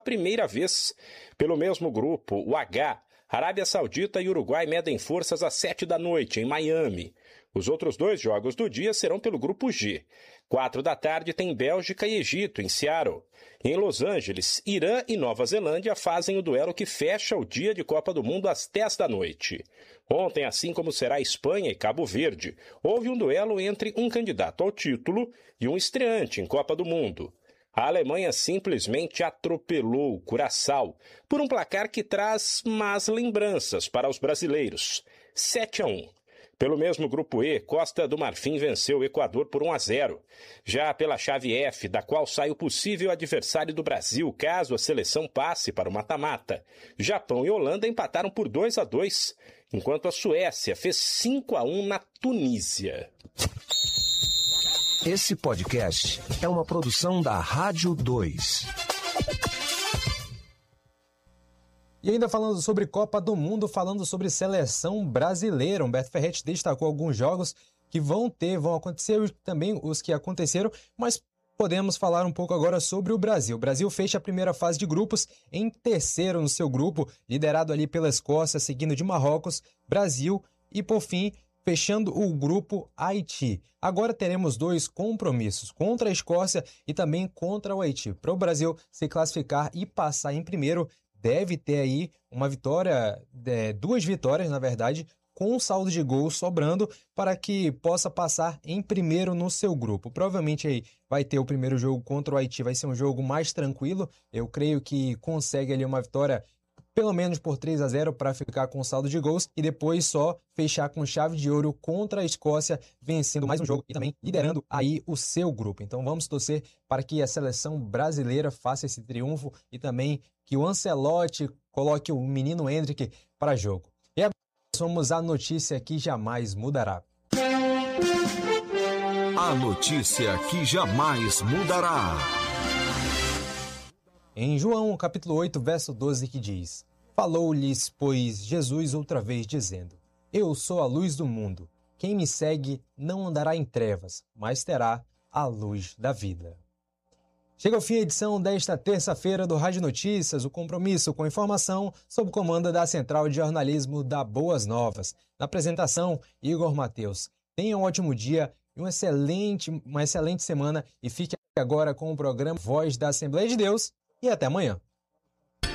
primeira vez. Pelo mesmo grupo, o H, Arábia Saudita e Uruguai medem forças às 7h, em Miami. Os outros 2 jogos do dia serão pelo grupo G. 4h tem Bélgica e Egito, em Seattle. Em Los Angeles, Irã e Nova Zelândia fazem o duelo que fecha o dia de Copa do Mundo às 10h. Ontem, assim como será Espanha e Cabo Verde, houve um duelo entre um candidato ao título e um estreante em Copa do Mundo. A Alemanha simplesmente atropelou o Curaçao por um placar que traz más lembranças para os brasileiros. 7-1. Pelo mesmo grupo E, Costa do Marfim venceu o Equador por 1-0. Já pela chave F, da qual sai o possível adversário do Brasil caso a seleção passe para o mata-mata, Japão e Holanda empataram por 2-2, enquanto a Suécia fez 5-1 na Tunísia. Esse podcast é uma produção da Rádio 2. E ainda falando sobre Copa do Mundo, falando sobre seleção brasileira, Humberto Ferretti destacou alguns jogos que vão acontecer, também os que aconteceram, mas podemos falar um pouco agora sobre o Brasil. O Brasil fecha a primeira fase de grupos em terceiro no seu grupo, liderado ali pela Escócia, seguindo de Marrocos, Brasil e, por fim, fechando o grupo Haiti. Agora teremos 2 compromissos, contra a Escócia e também contra o Haiti. Para o Brasil se classificar e passar em primeiro, deve ter aí uma vitória, 2 vitórias, na verdade, com um saldo de gols sobrando para que possa passar em primeiro no seu grupo. Provavelmente aí vai ter o primeiro jogo contra o Haiti, vai ser um jogo mais tranquilo. Eu creio que consegue ali uma vitória pelo menos por 3-0 para ficar com saldo de gols e depois só fechar com chave de ouro contra a Escócia, vencendo mais um jogo e também liderando aí o seu grupo. Então vamos torcer para que a seleção brasileira faça esse triunfo e também que o Ancelotti coloque o menino Endrick para jogo. E agora somos a notícia que jamais mudará. A notícia que jamais mudará. Em João, capítulo 8, verso 12, que diz: Falou-lhes, pois, Jesus outra vez, dizendo: Eu sou a luz do mundo. Quem me segue não andará em trevas, mas terá a luz da vida. Chega ao fim a edição desta terça-feira do Rádio Notícias, o compromisso com informação sob o comando da Central de Jornalismo da Boas Novas. Na apresentação, Igor Mateus. Tenha um ótimo dia e uma excelente semana e fique agora com o programa Voz da Assembleia de Deus. E até amanhã.